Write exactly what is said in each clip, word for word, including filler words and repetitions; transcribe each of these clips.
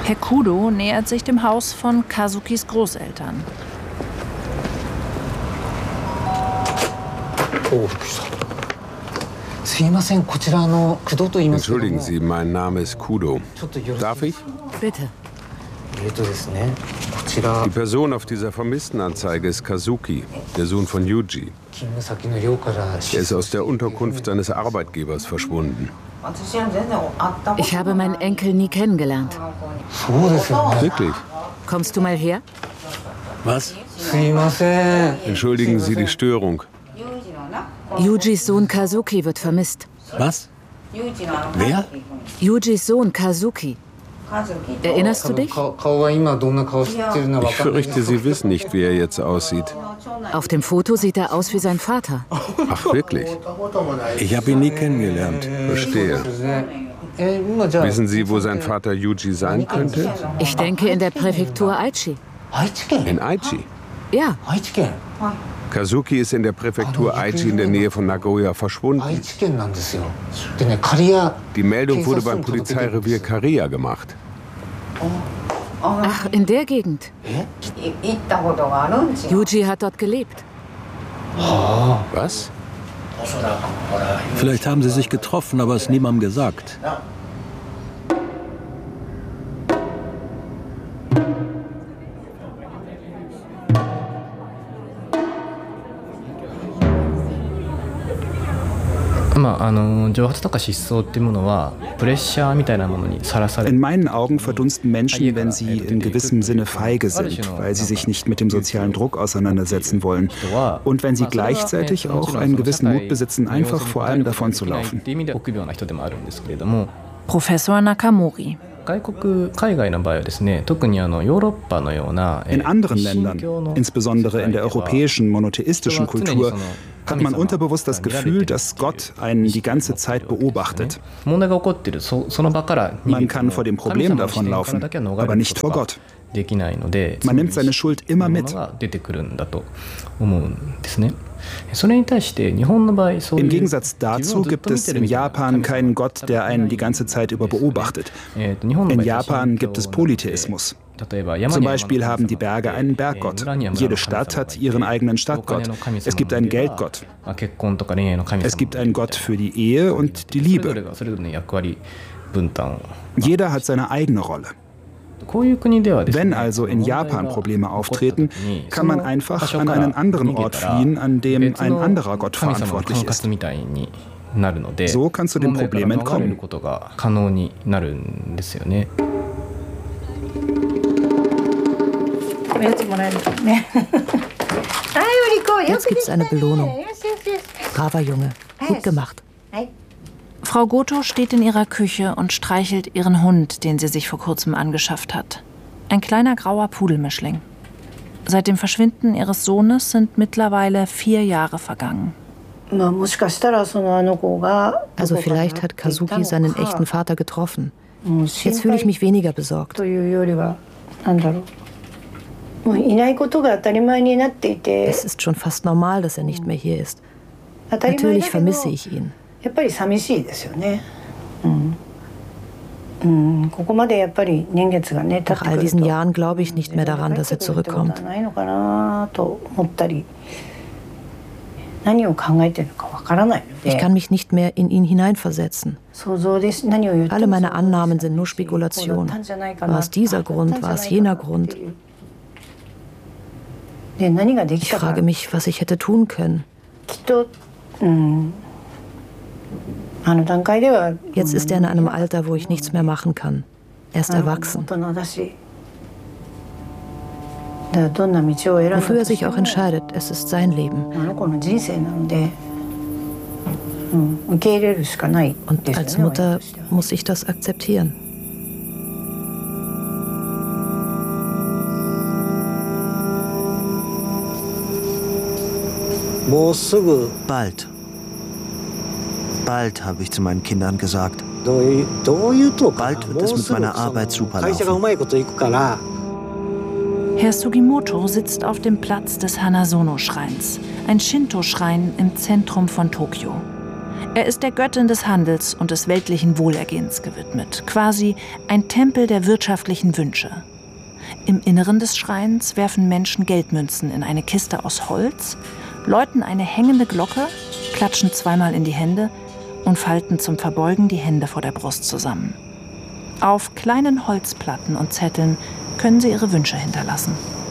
Herr Kudo nähert sich dem Haus von Kazukis Großeltern. Entschuldigen Sie, mein Name ist Kudo. Darf ich? Bitte. Die Person auf dieser Vermisstenanzeige ist Kazuki, der Sohn von Yuji. Er ist aus der Unterkunft seines Arbeitgebers verschwunden. Ich habe meinen Enkel nie kennengelernt. Wirklich? Kommst du mal her? Was? Entschuldigen Sie die Störung. Yujis Sohn Kazuki wird vermisst. Was? Wer? Yujis Sohn Kazuki. Erinnerst du dich? Ich fürchte, Sie wissen nicht, wie er jetzt aussieht. Auf dem Foto sieht er aus wie sein Vater. Ach, wirklich? Ich habe ihn nie kennengelernt. Verstehe. Wissen Sie, wo sein Vater Yuji sein könnte? Ich denke in der Präfektur Aichi. In Aichi? Ja. Kazuki ist in der Präfektur Aichi in der Nähe von Nagoya verschwunden. Die Meldung wurde beim Polizeirevier Kariya gemacht. Ach, in der Gegend. Yuji hat dort gelebt. Was? Vielleicht haben sie sich getroffen, aber es niemandem gesagt. In meinen Augen verdunsten Menschen, wenn sie in gewissem Sinne feige sind, weil sie sich nicht mit dem sozialen Druck auseinandersetzen wollen und wenn sie gleichzeitig auch einen gewissen Mut besitzen, einfach vor allem davon zu laufen. Professor Nakamori. In anderen Ländern, insbesondere in der europäischen monotheistischen Kultur, hat man unterbewusst das Gefühl, dass Gott einen die ganze Zeit beobachtet. Man kann vor dem Problem davonlaufen, aber nicht vor Gott. Man nimmt seine Schuld immer mit. Im Gegensatz dazu gibt es in Japan keinen Gott, der einen die ganze Zeit über beobachtet. In Japan gibt es Polytheismus. Zum Beispiel haben die Berge einen Berggott. Jede Stadt hat ihren eigenen Stadtgott. Es gibt einen Geldgott. Es gibt einen Gott für die Ehe und die Liebe. Jeder hat seine eigene Rolle. Wenn also in Japan Probleme auftreten, kann man einfach an einen anderen Ort fliehen, an dem ein anderer Gott verantwortlich ist. So kannst du dem Problem entkommen. Jetzt gibt's eine Belohnung. Braver Junge. Gut gemacht. Frau Goto steht in ihrer Küche und streichelt ihren Hund, den sie sich vor kurzem angeschafft hat. Ein kleiner grauer Pudelmischling. Seit dem Verschwinden ihres Sohnes sind mittlerweile vier Jahre vergangen. Also vielleicht hat Kazuki seinen echten Vater getroffen. Jetzt fühle ich mich weniger besorgt. Es ist schon fast normal, dass er nicht mehr hier ist. Natürlich vermisse ich ihn. Nach all diesen Jahren glaube ich nicht mehr daran, dass er zurückkommt. Ich kann mich nicht mehr in ihn hineinversetzen. Alle meine Annahmen sind nur Spekulation. War es dieser Grund, war es jener Grund? Ich frage mich, was ich hätte tun können. Jetzt ist er in einem Alter, wo ich nichts mehr machen kann. Er ist erwachsen. Wofür er sich auch entscheidet, es ist sein Leben. Und als Mutter muss ich das akzeptieren. Bald. Bald, habe ich zu meinen Kindern gesagt. Bald wird es mit meiner Arbeit super laufen. Herr Sugimoto sitzt auf dem Platz des Hanazono-Schreins, ein Shinto-Schrein im Zentrum von Tokio. Er ist der Göttin des Handels und des weltlichen Wohlergehens gewidmet, quasi ein Tempel der wirtschaftlichen Wünsche. Im Inneren des Schreins werfen Menschen Geldmünzen in eine Kiste aus Holz, läuten eine hängende Glocke, klatschen zweimal in die Hände und falten zum Verbeugen die Hände vor der Brust zusammen. Auf kleinen Holzplatten und Zetteln können sie ihre Wünsche hinterlassen.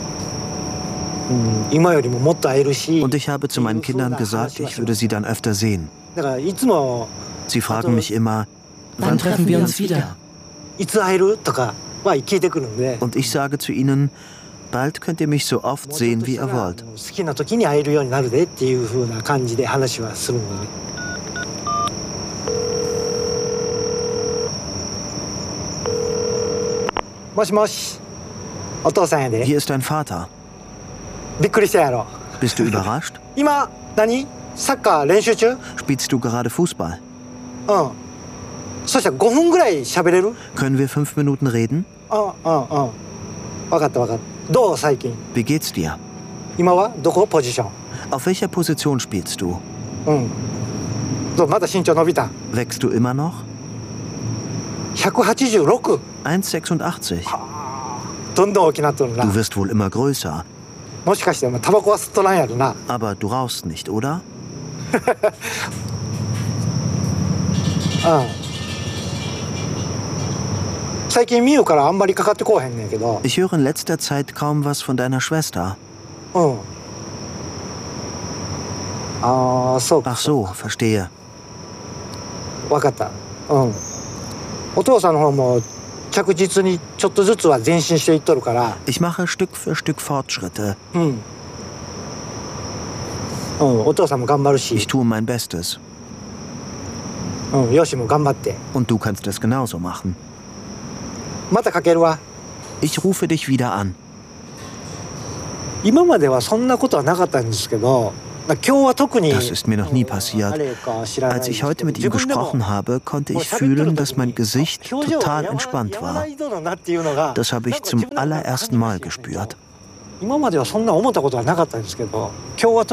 Und ich habe zu meinen Kindern gesagt, ich würde sie dann öfter sehen. Sie fragen mich immer, wann treffen wir uns wieder? Und ich sage zu ihnen, bald könnt ihr mich so oft sehen, wie ihr wollt. Hier ist dein Vater. Bist du überrascht? Spielst du gerade Fußball? Können wir fünf Minuten reden? Wie geht's dir? Auf welcher Position spielst du? Wächst du immer noch? eins Komma sechsundachtzig. Du wirst wohl immer größer. Aber du rauchst nicht, oder? Ich höre in letzter Zeit kaum was von deiner Schwester. Ach so, verstehe. Ich mache Stück für Stück Fortschritte. Ich tue mein Bestes. Und du kannst es genauso machen. Ich rufe dich wieder an. Das ist mir noch nie passiert. Als ich heute mit ihm gesprochen habe, konnte ich fühlen, dass mein Gesicht total entspannt war. Das habe ich zum allerersten Mal gespürt.